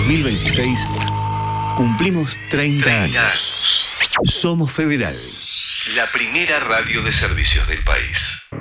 2026 cumplimos 30 años. Somos Federal, la primera radio de servicios del país.